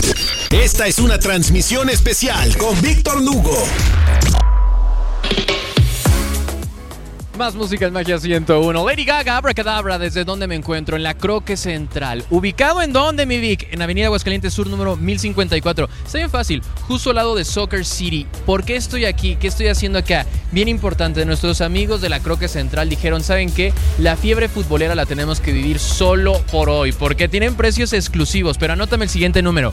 Esta es una transmisión especial con Víctor Lugo. Más música en Magia 101. Lady Gaga, Abracadabra, ¿desde dónde me encuentro? En la Croque Central. ¿Ubicado en dónde, mi Vic? En Avenida Aguascalientes Sur, número 1054. Está bien fácil, justo al lado de Soccer City. ¿Por qué estoy aquí? ¿Qué estoy haciendo acá? Bien importante, nuestros amigos de la Croque Central dijeron, ¿saben qué? La fiebre futbolera la tenemos que vivir solo por hoy, porque tienen precios exclusivos. Pero anótame el siguiente número: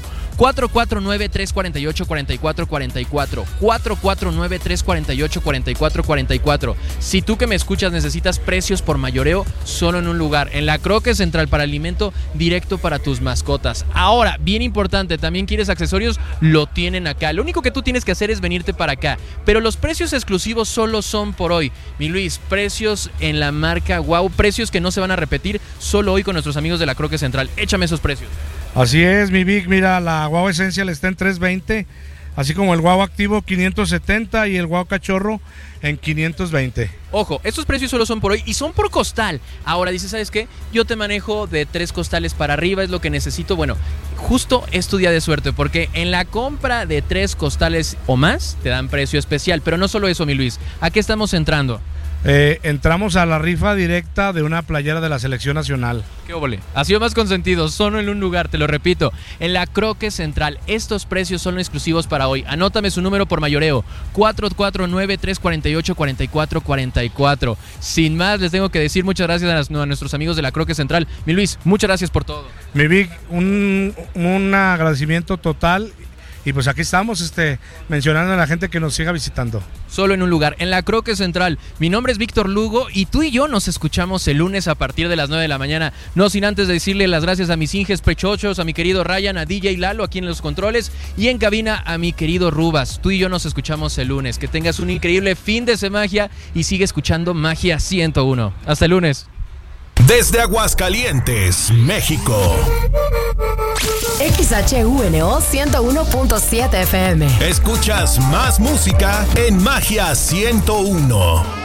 449-348-4444. 449-348-4444. Si tú que me escuchas necesitas precios por mayoreo, solo en un lugar, en la Croque Central, para alimento directo para tus mascotas. Ahora, bien importante, también quieres accesorios, lo tienen acá. Lo único que tú tienes que hacer es venirte para acá, pero los precios exclusivos solo son por hoy. Mi Luis, precios en la marca Wow, precios que no se van a repetir, solo hoy con nuestros amigos de la Croque Central. Échame esos precios. Así es, mi Vic, mira, la Wow Essential está en 320, así como el Wow Activo 570 y el Wow Cachorro en 520. Ojo, estos precios solo son por hoy y son por costal. Ahora dices, ¿sabes qué? Yo te manejo de 3 costales para arriba, es lo que necesito. Bueno, justo es tu día de suerte, porque en la compra de 3 costales o más te dan precio especial. Pero no solo eso, mi Luis. ¿A qué estamos entrando? Entramos a la rifa directa de una playera de la Selección Nacional. ¡Qué óvole! Ha sido más consentido, solo en un lugar, te lo repito, en la Croque Central. Estos precios son exclusivos para hoy. Anótame su número por mayoreo: 449-348-4444. Sin más, les tengo que decir muchas gracias a nuestros amigos de la Croque Central. Mi Luis, muchas gracias por todo. Mi Vic, un agradecimiento total. Y pues aquí estamos mencionando a la gente que nos siga visitando. Solo en un lugar, en la Croque Central. Mi nombre es Víctor Lugo y tú y yo nos escuchamos el lunes a partir de las 9 de la mañana. No sin antes decirle las gracias a mis inges pechochos, a mi querido Ryan, a DJ Lalo aquí en los controles y en cabina a mi querido Rubas. Tú y yo nos escuchamos el lunes. Que tengas un increíble fin de semana y sigue escuchando Magia 101. Hasta el lunes. Desde Aguascalientes, México. XHUNO 101.7 FM. Escuchas más música en Magia 101.